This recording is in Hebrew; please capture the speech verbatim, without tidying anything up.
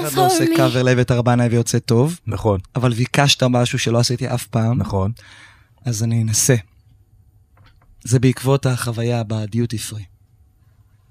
אחד לא עושה קאבר לבית ארבנאי ויוצא טוב. נכון. אבל ביקשת משהו שלא עשיתי אף פעם. נכון. אז אני אנסה. זה בעקבות החוויה בדיוטי פרי.